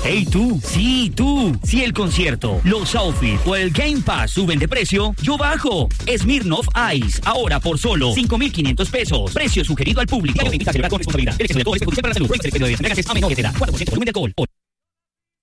Hey tú, sí tú, si el concierto, los outfits o el Game Pass suben de precio, yo bajo. Smirnoff Ice, ahora por solo 5.500 pesos. Precio sugerido al público. Invita a celebrar con responsabilidad. El exceso de alcohol es perjudicial para la salud. Prohíbe el exceso de bebidas embriagantes a menores de edad. 4% volumen de alcohol.